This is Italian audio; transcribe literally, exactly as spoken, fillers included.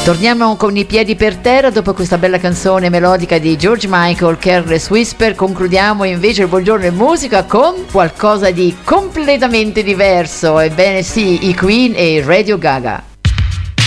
Torniamo con i piedi per terra dopo questa bella canzone melodica di George Michael, Careless Whisper. Concludiamo invece il Buongiorno in Musica con qualcosa di completamente diverso. Ebbene sì, i Queen e Radio Gaga.